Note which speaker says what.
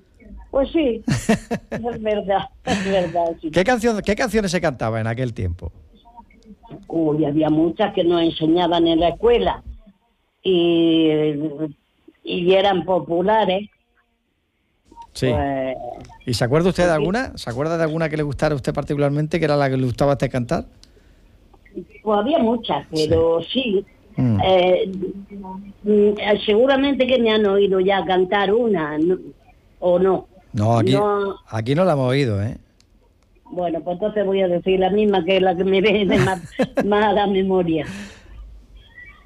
Speaker 1: Pues sí, es verdad, sí.
Speaker 2: ¿Qué canciones se cantaban en aquel tiempo?
Speaker 1: Uy, había muchas que nos enseñaban en la escuela y, y eran populares.
Speaker 2: Sí.
Speaker 1: Pues,
Speaker 2: ¿Y se acuerda usted de
Speaker 1: pues sí,
Speaker 2: alguna? ¿Se acuerda de alguna que le gustara a usted particularmente, que era la que le gustaba a usted cantar?
Speaker 1: pues había muchas, pero sí.
Speaker 2: Mm.
Speaker 1: Seguramente que me han oído ya cantar una, o no.
Speaker 2: No,
Speaker 1: No,
Speaker 2: aquí no la hemos oído, ¿eh?
Speaker 1: bueno, pues entonces voy a decir la misma, que es la que me viene más a la memoria.